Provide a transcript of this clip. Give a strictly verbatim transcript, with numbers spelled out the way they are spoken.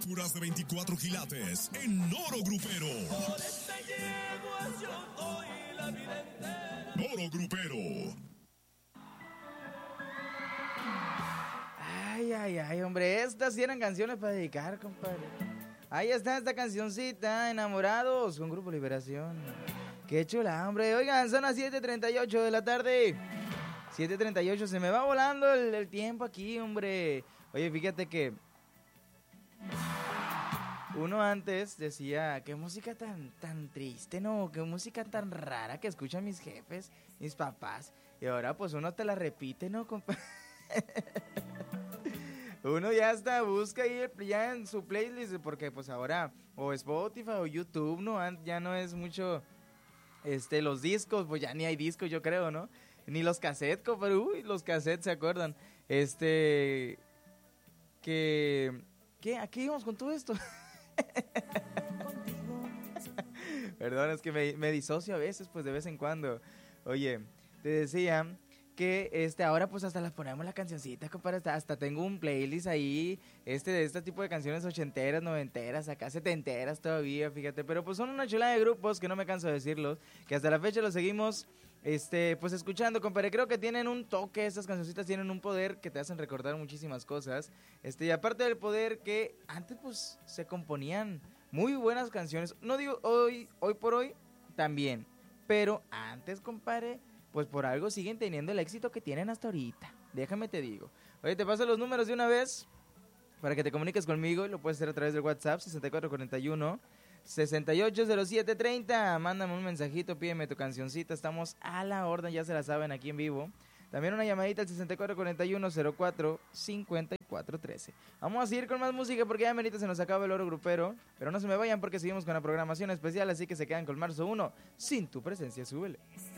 Figuras de veinticuatro quilates en oro grupero. Por este yeguas yo doy la vida entera. Oro grupero. Ay, ay, ay, hombre, estas sí eran canciones para dedicar, compadre. Ahí está esta cancioncita, Enamorados, con Grupo Liberación. Qué chula, hombre. Oigan, son las siete treinta y ocho de la tarde. siete treinta y ocho, se me va volando el, el tiempo aquí, hombre. Oye, fíjate que uno antes decía, qué música tan, tan triste, ¿no? Qué música tan rara que escuchan mis jefes, mis papás. Y ahora pues uno te la repite, ¿no, compadre? Uno ya hasta busca ahí ya en su playlist, porque pues ahora o Spotify o YouTube, ¿no? Ya no es mucho, este, los discos, pues ya ni hay discos, yo creo, ¿no? Ni los cassettes, compadre, uy, los cassettes, ¿se acuerdan? Este, que, ¿qué? ¿A qué íbamos con todo esto? Perdón, es que me, me disocio a veces, pues de vez en cuando. Oye, te decía que este ahora pues hasta las ponemos la cancioncita, compadre, hasta, hasta tengo un playlist ahí, este de este tipo de canciones ochenteras, noventeras, acá setenteras todavía, fíjate, pero pues son una chula de grupos que no me canso de decirlos, que hasta la fecha los seguimos, este, pues escuchando, compadre. Creo que tienen un toque, estas cancioncitas tienen un poder que te hacen recordar muchísimas cosas, este, y aparte del poder que antes pues se componían muy buenas canciones, no digo hoy, hoy por hoy, también, pero antes, compadre, pues por algo siguen teniendo el éxito que tienen hasta ahorita. Déjame te digo. Oye, te paso los números de una vez para que te comuniques conmigo. Y lo puedes hacer a través del WhatsApp sesenta y cuatro cuarenta y uno, sesenta y ocho cero siete treinta. Mándame un mensajito, pídeme tu cancioncita. Estamos a la orden, ya se la saben, aquí en vivo. También una llamadita al sesenta y cuatro cuarenta y uno, cero cuatro cincuenta y cuatro trece. Vamos a seguir con más música porque ya merita se nos acaba el oro grupero. Pero no se me vayan porque seguimos con la programación especial, así que se quedan con Marzo uno. Sin tu presencia, súbele.